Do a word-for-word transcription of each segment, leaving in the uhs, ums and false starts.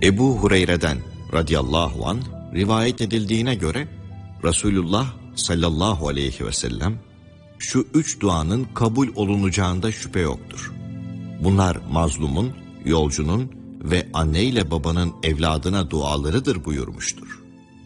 Ebu Hureyre'den radıyallahu anh rivayet edildiğine göre Resulullah sallallahu aleyhi ve sellem şu üç duanın kabul olunacağında şüphe yoktur. Bunlar mazlumun, yolcunun ve anne ile babanın evladına dualarıdır buyurmuştur.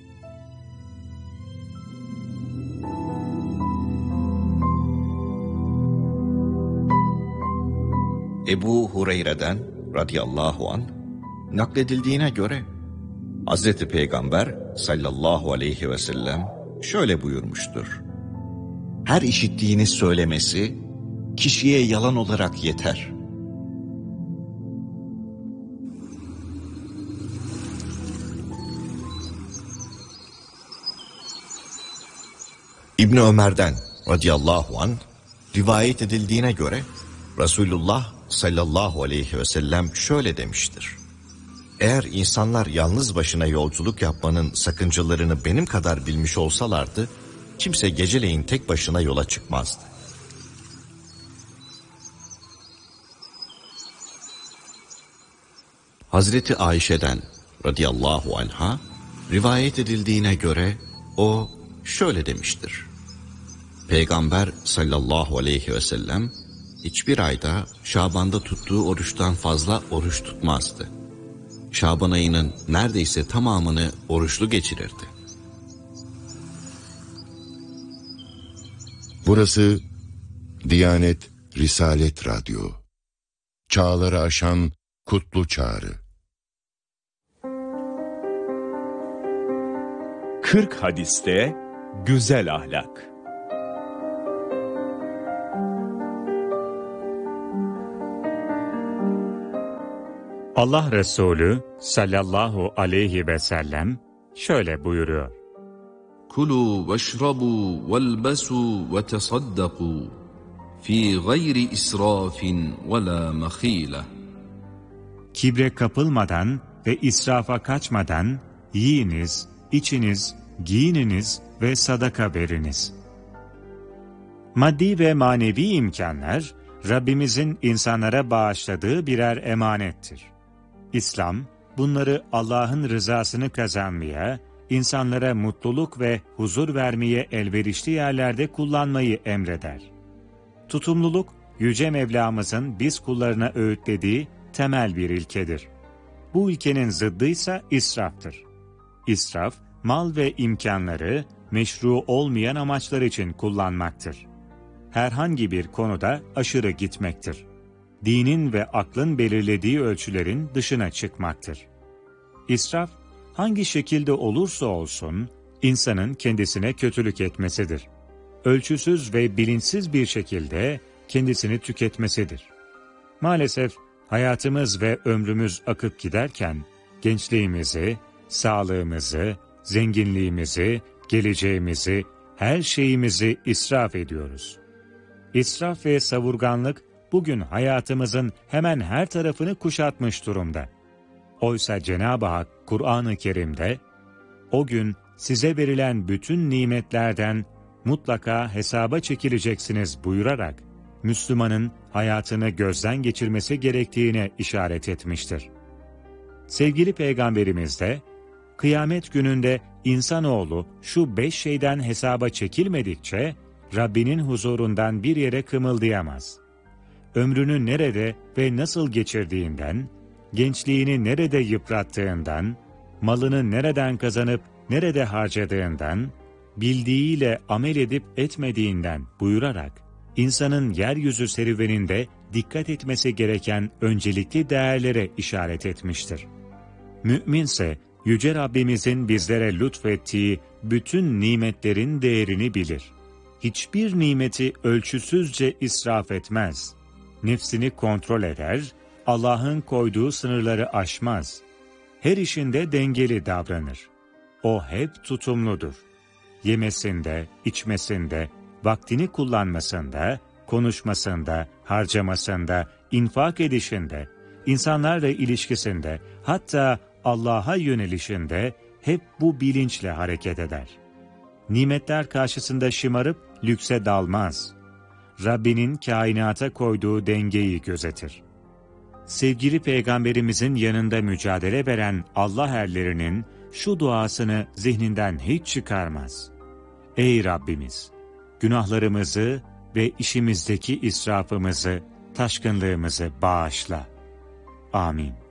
Ebu Hureyre'den radıyallahu anh nakledildiğine göre Hazreti Peygamber sallallahu aleyhi ve sellem şöyle buyurmuştur. Her işittiğini söylemesi kişiye yalan olarak yeter. İbni Ömer'den radıyallahu anh rivayet edildiğine göre Resulullah sallallahu aleyhi ve sellem şöyle demiştir. Eğer insanlar yalnız başına yolculuk yapmanın sakıncalarını benim kadar bilmiş olsalardı, kimse geceleyin tek başına yola çıkmazdı. Hazreti Ayşe'den radıyallahu anha rivayet edildiğine göre o şöyle demiştir. Peygamber sallallahu aleyhi ve sellem hiçbir ayda Şaban'da tuttuğu oruçtan fazla oruç tutmazdı. Şaban ayının neredeyse tamamını oruçlu geçirirdi. Burası Diyanet Risalet Radyo. Çağları aşan kutlu çağrı. kırk hadiste güzel ahlak. Allah Resulü sallallahu aleyhi ve sellem şöyle buyuruyor. Kulu veşrabu velbesu ve tesaddaku fi gayri israfin ve la mehile. Kibre kapılmadan ve israfa kaçmadan yiyiniz, içiniz, giyininiz ve sadaka veriniz. Maddi ve manevi imkanlar Rabbimizin insanlara bağışladığı birer emanettir. İslam, bunları Allah'ın rızasını kazanmaya, insanlara mutluluk ve huzur vermeye elverişli yerlerde kullanmayı emreder. Tutumluluk, Yüce Mevlamızın biz kullarına öğütlediği temel bir ilkedir. Bu ilkenin zıddıysa israftır. İsraf, mal ve imkanları meşru olmayan amaçlar için kullanmaktır. Herhangi bir konuda aşırı gitmektir. Dinin ve aklın belirlediği ölçülerin dışına çıkmaktır. İsraf, hangi şekilde olursa olsun, insanın kendisine kötülük etmesidir. Ölçüsüz ve bilinçsiz bir şekilde kendisini tüketmesidir. Maalesef hayatımız ve ömrümüz akıp giderken, gençliğimizi, sağlığımızı, zenginliğimizi, geleceğimizi, her şeyimizi israf ediyoruz. İsraf ve savurganlık bugün hayatımızın hemen her tarafını kuşatmış durumda. Oysa Cenab-ı Hak Kur'an-ı Kerim'de, o gün size verilen bütün nimetlerden mutlaka hesaba çekileceksiniz buyurarak, Müslümanın hayatını gözden geçirmesi gerektiğine işaret etmiştir. Sevgili Peygamberimiz de, kıyamet gününde insanoğlu şu beş şeyden hesaba çekilmedikçe, Rabbinin huzurundan bir yere kımıldayamaz. Ömrünü nerede ve nasıl geçirdiğinden, gençliğini nerede yıprattığından, malını nereden kazanıp nerede harcadığından, bildiğiyle amel edip etmediğinden buyurarak, insanın yeryüzü serüveninde dikkat etmesi gereken öncelikli değerlere işaret etmiştir. Müminse, Yüce Rabbimizin bizlere lütfettiği bütün nimetlerin değerini bilir. Hiçbir nimeti ölçüsüzce israf etmez. Nefsini kontrol eder, Allah'ın koyduğu sınırları aşmaz. Her işinde dengeli davranır. O hep tutumludur. Yemesinde, içmesinde, vaktini kullanmasında, konuşmasında, harcamasında, infak edişinde, insanlarla ilişkisinde, hatta Allah'a yönelişinde hep bu bilinçle hareket eder. Nimetler karşısında şımarıp lükse dalmaz. Rabbinin kainata koyduğu dengeyi gözetir. sevgili Peygamberimizin yanında mücadele veren Allah erlerinin şu duasını zihninden hiç çıkarmaz. Ey Rabbimiz! Günahlarımızı ve işimizdeki israfımızı, taşkınlığımızı bağışla. Amin.